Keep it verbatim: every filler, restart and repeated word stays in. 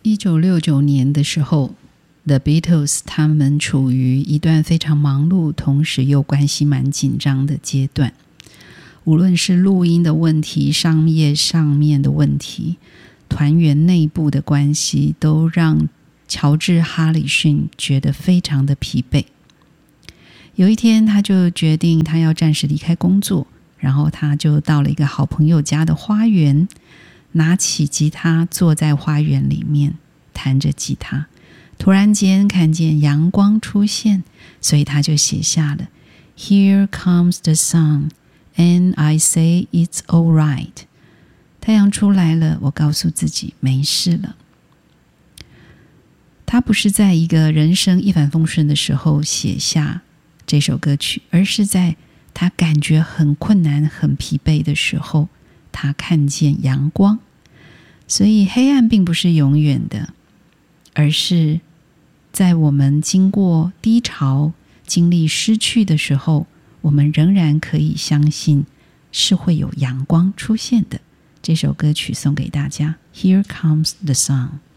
一九六九年的时候， The Beatles 他们处于一段非常忙碌，同时又关系蛮紧张的阶段。无论是录音的问题、商业上面的问题、团员内部的关系，都让乔治·哈里逊觉得非常的疲惫。有一天，他就决定他要暂时离开工作，然后他就到了一个好朋友家的花园，拿起吉他坐在花园里面弹着吉他。突然间看见阳光出现，所以他就写下了 Here comes the sun and I say it's all right。 太阳出来了，我告诉自己没事了。他不是在一个人生一帆风顺的时候写下这首歌曲，而是在他感觉很困难很疲惫的时候，他看见阳光。所以黑暗并不是永远的，而是在我们经过低潮、经历失去的时候，我们仍然可以相信是会有阳光出现的。这首歌曲送给大家， Here comes the sun。